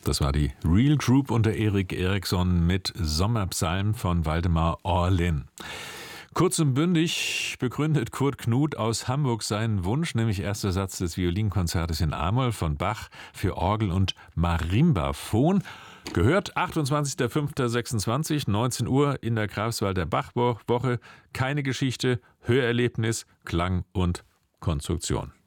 Das war die Real Group unter Erik Erikson mit Sommerpsalm von Waldemar Orlin. Kurz und bündig begründet Kurt Knuth aus Hamburg seinen Wunsch, nämlich erster Satz des Violinkonzertes in A-Moll von Bach für Orgel und Marimbaphon. Gehört 28.05.26, 19 Uhr in der Greifswalder Bachwoche. Keine Geschichte, Hörerlebnis, Klang und Konstruktion.